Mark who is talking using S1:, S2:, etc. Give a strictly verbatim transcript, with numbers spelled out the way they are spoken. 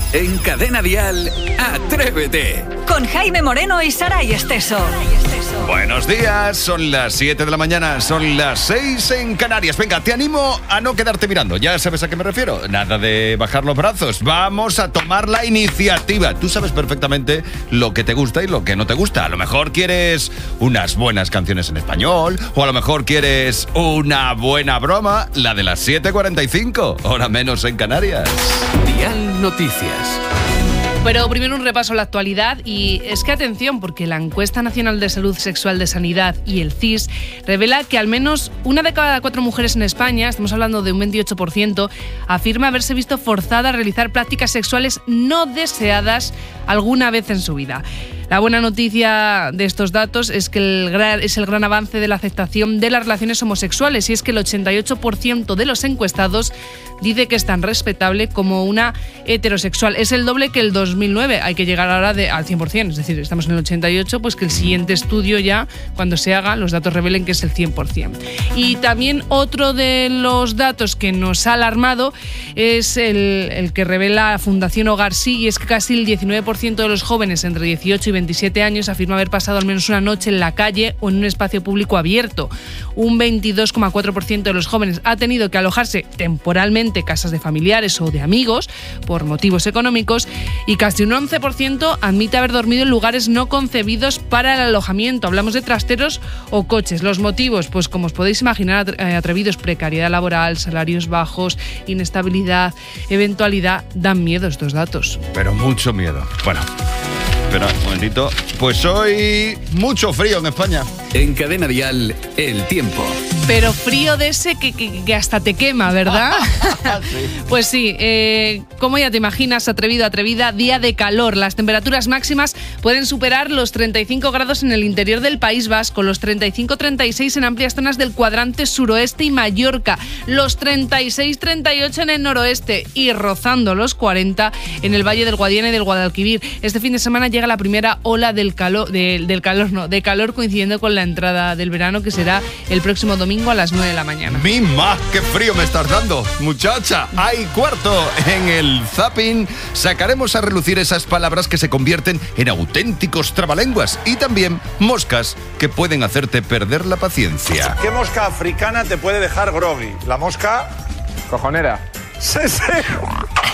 S1: En Cadena Dial, Atrévete.
S2: Con Jaime Moreno y Saray Esteso.
S3: Buenos días, son las siete de la mañana, son las seis en Canarias. Venga, te animo a no quedarte mirando, ya sabes a qué me refiero. Nada de bajar los brazos, vamos a tomar la iniciativa. Tú sabes perfectamente lo que te gusta y lo que no te gusta. A lo mejor quieres unas buenas canciones en español, o a lo mejor quieres una buena broma, la de las siete cuarenta y cinco, hora menos en Canarias.
S1: Dial Noticias.
S4: Pero primero un repaso a la actualidad y es que atención porque la Encuesta Nacional de Salud Sexual de Sanidad y el C I S revela que al menos una de cada cuatro mujeres en España, estamos hablando de un veintiocho por ciento, afirma haberse visto forzada a realizar prácticas sexuales no deseadas alguna vez en su vida. La buena noticia de estos datos es que el gran, es el gran avance de la aceptación de las relaciones homosexuales y es que el ochenta y ocho por ciento de los encuestados dice que es tan respetable como una heterosexual. Es el doble que el dos mil nueve, hay que llegar ahora de, al cien por ciento, es decir, estamos en el ochenta y ocho, pues que el siguiente estudio ya, cuando se haga, los datos revelen que es el cien por ciento. Y también otro de los datos que nos ha alarmado es el, el que revela la Fundación Hogar Sí, y es que casi el diecinueve por ciento de los jóvenes entre dieciocho y veintisiete años afirma haber pasado al menos una noche en la calle o en un espacio público abierto. Un veintidós coma cuatro por ciento de los jóvenes ha tenido que alojarse temporalmente en casas de familiares o de amigos por motivos económicos y casi un once por ciento admite haber dormido en lugares no concebidos para el alojamiento. Hablamos de trasteros o coches. Los motivos, pues como os podéis imaginar, atrevidos: precariedad laboral, salarios bajos, inestabilidad, eventualidad. Dan miedo estos datos.
S3: Pero mucho miedo. Bueno, espera un momentito. Pues hoy mucho frío en España.
S1: En Cadena Dial, el tiempo.
S4: Pero frío de ese que, que, que hasta te quema, ¿verdad?
S3: Sí.
S4: Pues sí, eh, como ya te imaginas, atrevido, atrevida, día de calor. Las temperaturas máximas pueden superar los treinta y cinco grados en el interior del País Vasco, los treinta y cinco treinta y seis en amplias zonas del cuadrante suroeste y Mallorca, los treinta y seis treinta y ocho en el noroeste y rozando los cuarenta en el Valle del Guadiana y del Guadalquivir. Este fin de semana llega la primera ola del calor, de, del calor, no, de calor coincidiendo con la entrada del verano, que será el próximo domingo a las nueve de la mañana.
S3: ¡Mima! ¡Qué frío me estás dando, muchacha! ¡Hay cuarto! En el Zapping sacaremos a relucir esas palabras que se convierten en auténticos trabalenguas y también moscas que pueden hacerte perder la paciencia.
S5: ¿Qué mosca africana te puede dejar groggy? ¿La mosca?
S6: Cojonera.
S5: Sí, sí.